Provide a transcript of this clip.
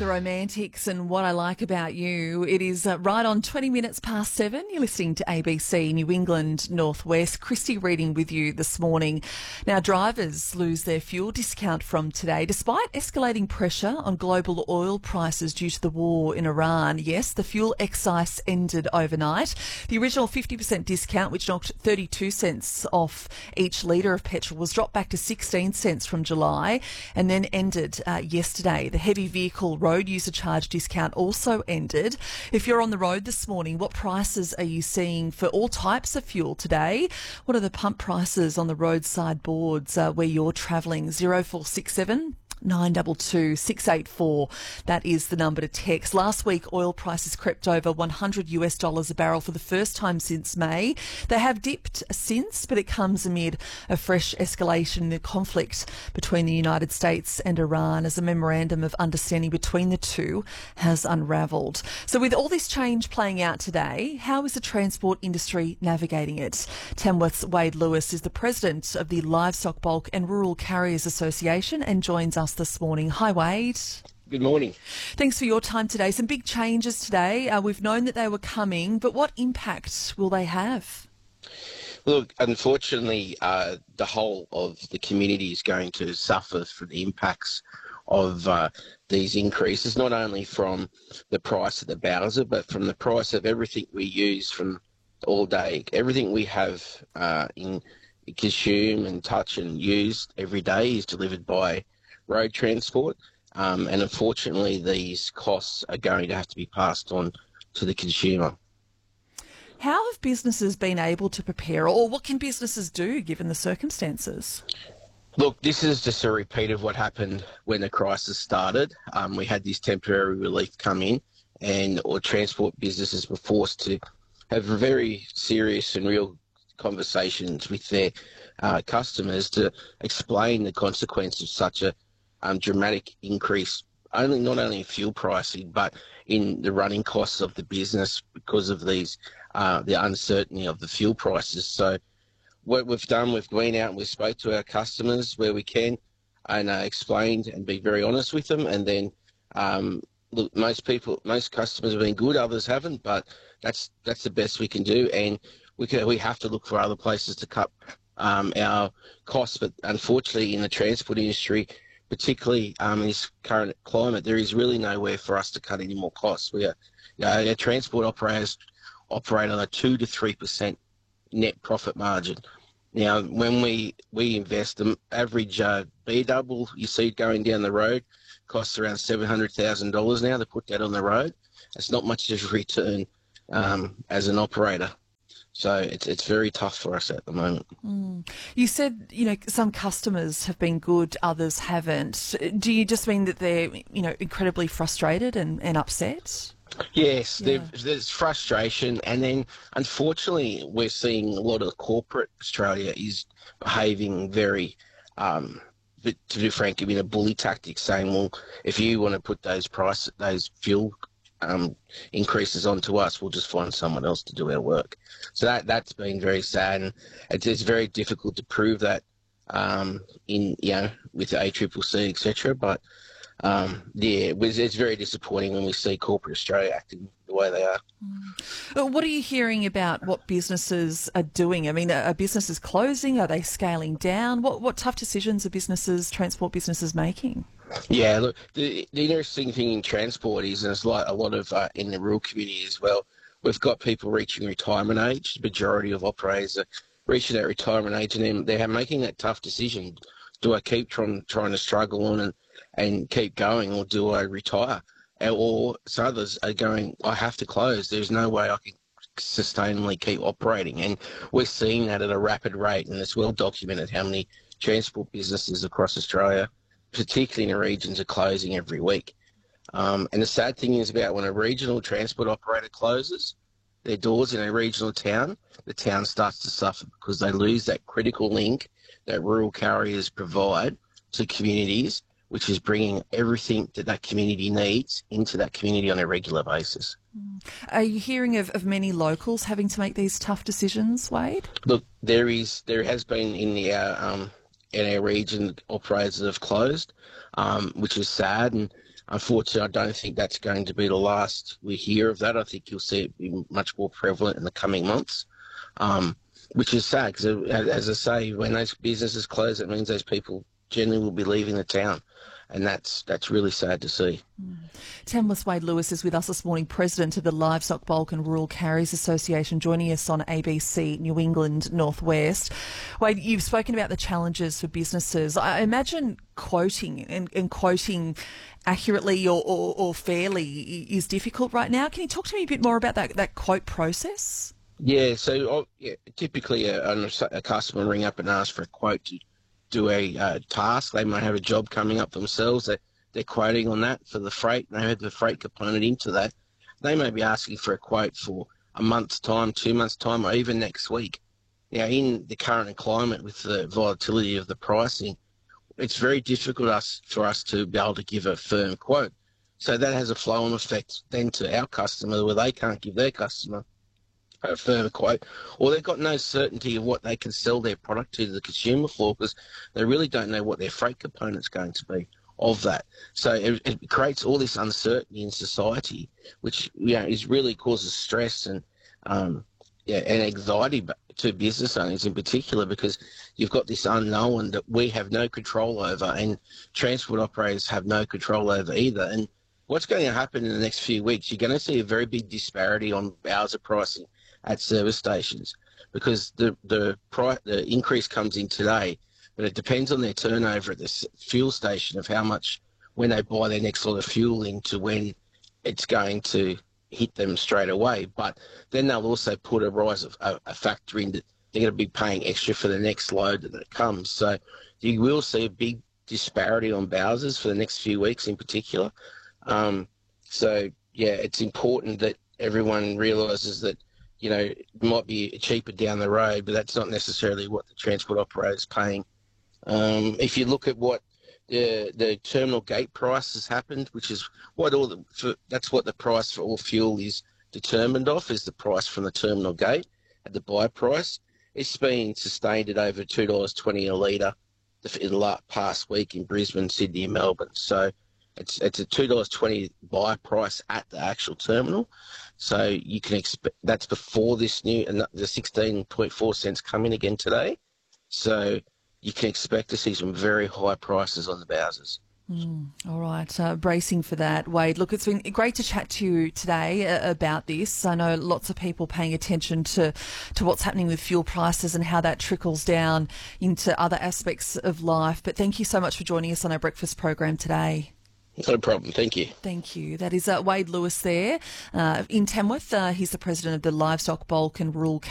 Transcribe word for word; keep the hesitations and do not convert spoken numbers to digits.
Romantics and What I Like About You. It is uh, right on twenty minutes past seven. You're listening to A B C New England Northwest. Christy reading with you this morning. Now, drivers lose their fuel discount from today despite escalating pressure on global oil prices due to the war in Iran. Yes, the fuel excise ended overnight. The original fifty percent discount, which knocked thirty-two cents off each litre of petrol, was dropped back to sixteen cents from July and then ended uh, yesterday. The heavy vehicle road user charge discount also ended. If you're on the road this morning, what prices are you seeing for all types of fuel today? What are the pump prices on the roadside boards uh, where you're travelling? zero four six seven nine two two six eight four. That is the number to text. Last week, oil prices crept over one hundred US dollars a barrel for the first time since May. They have dipped since, but it comes amid a fresh escalation in the conflict between the United States and Iran as a memorandum of understanding between the two has unravelled. So with all this change playing out today, how is the transport industry navigating it? Tamworth's Wade Lewis is the president of the Livestock Bulk and Rural Carriers Association and joins us this morning. Hi, Wade. Good morning. Thanks for your time today. Some big changes today. Uh, we've known that they were coming, but what impact will they have? Look, unfortunately, uh, the whole of the community is going to suffer from the impacts of uh, these increases, not only from the price of the bowser, but from the price of everything we use from all day. Everything we have uh, in consume and touch and use every day is delivered by road transport, um, and unfortunately these costs are going to have to be passed on to the consumer. How have businesses been able to prepare, or what can businesses do given the circumstances? Look, this is just a repeat of what happened when the crisis started. Um, we had this temporary relief come in, and or transport businesses were forced to have very serious and real conversations with their uh, customers to explain the consequence of such a um, dramatic increase, only not only in fuel pricing, but in the running costs of the business because of these uh, the uncertainty of the fuel prices. So what we've done, we've gone out and we spoke to our customers where we can and uh, explained and be very honest with them. And then um, look, most people, most customers have been good, others haven't, but that's that's the best we can do. And we can, we have to look for other places to cut um, our costs. But unfortunately, in the transport industry, particularly um, in this current climate, there is really nowhere for us to cut any more costs. We are, you know, our transport operators operate on a two to three percent net profit margin. Now, when we we invest, the average uh, B double you see going down the road costs around seven hundred thousand dollars now to put that on the road. It's not much of a return um, as an operator. So it's it's very tough for us at the moment. Mm. You said, you know, some customers have been good, others haven't. Do you just mean that they're, you know, incredibly frustrated and, and upset? Yes, Yeah. there's frustration, and then unfortunately we're seeing a lot of corporate Australia is behaving very, um, but to be frank, in a bully tactic, saying, well, if you want to put those price, those fuel um, increases onto us, we'll just find someone else to do our work. So that that's been very sad, and it's, it's very difficult to prove that um, in you know with the A C C C, et cetera. But um, yeah, it was, it's very disappointing when we see corporate Australia acting the way they are. Mm. What are you hearing about what businesses are doing? I mean, are businesses closing? Are they scaling down? What what tough decisions are businesses, transport businesses, making? Yeah, look, the, the interesting thing in transport is there's like a lot of uh, in the rural community as well. We've got people reaching retirement age. The majority of operators are reaching that retirement age, and then they're making that tough decision: do I keep trying trying to struggle on and and keep going, or do I retire? Or some others are going, I have to close. There's no way I can sustainably keep operating, and we're seeing that at a rapid rate, and it's well documented how many transport businesses across Australia, particularly in the regions, are closing every week. Um, and the sad thing is about when a regional transport operator closes their doors in a regional town, the town starts to suffer because they lose that critical link that rural carriers provide to communities, which is bringing everything that that community needs into that community on a regular basis. Are you hearing of, of many locals having to make these tough decisions, Wade? Look, there is, there has been in the uh, um, in our region operators that have closed, um, which is sad, and unfortunately, I don't think that's going to be the last we hear of that. I think you'll see it be much more prevalent in the coming months, um, which is sad because, as I say, when those businesses close, it means those people generally will be leaving the town. And that's that's really sad to see. Mm. Tamworth's Wade Lewis is with us this morning, President of the Livestock, Bulk and Rural Carriers Association, joining us on A B C New England Northwest. Wade, you've spoken about the challenges for businesses. I imagine quoting and, and quoting accurately or, or, or fairly is difficult right now. Can you talk to me a bit more about that, that quote process? Yeah, so yeah, typically a, a customer ring up and ask for a quote to do a uh, task. They might have a job coming up themselves. They, they're quoting on that for the freight. They have the freight component into that. They may be asking for a quote for a month's time, two months' time, or even next week. Now, in the current climate with the volatility of the pricing, it's very difficult us, for us to be able to give a firm quote. So that has a flow-on effect then to our customer where they can't give their customer a firm quote, or they've got no certainty of what they can sell their product to the consumer for because they really don't know what their freight component's going to be of that. So it, it creates all this uncertainty in society, which you know is really causes stress and um, yeah, and anxiety to business owners in particular because you've got this unknown that we have no control over and transport operators have no control over either. And what's going to happen in the next few weeks, you're going to see a very big disparity on bowser pricing at service stations because the the price, the increase comes in today, but it depends on their turnover at the fuel station of how much when they buy their next lot of fuel into when it's going to hit them straight away. But then they'll also put a rise of a, a factor in that they're going to be paying extra for the next load that comes. So you will see a big disparity on bowsers for the next few weeks in particular. Um, so yeah, it's important that everyone realises that you know, it might be cheaper down the road, but that's not necessarily what the transport operator is paying. Um, if you look at what the the terminal gate price has happened, which is what all the for, that's what the price for all fuel is determined off, is the price from the terminal gate at the buy price. It's been sustained at over two dollars twenty a litre in the past week in Brisbane, Sydney, and Melbourne. So it's it's a two dollars twenty buy price at the actual terminal. So you can expect that's before this new and the sixteen point four cents coming again today. So you can expect to see some very high prices on the bowsers. Mm, all right, uh, bracing for that, Wade. Look, it's been great to chat to you today uh, about this. I know lots of people paying attention to, to what's happening with fuel prices and how that trickles down into other aspects of life. But thank you so much for joining us on our breakfast program today. Not a problem. Thank you. Thank you. That is uh, Wade Lewis there uh, in Tamworth. Uh, he's the president of the Livestock, Bulk and Rural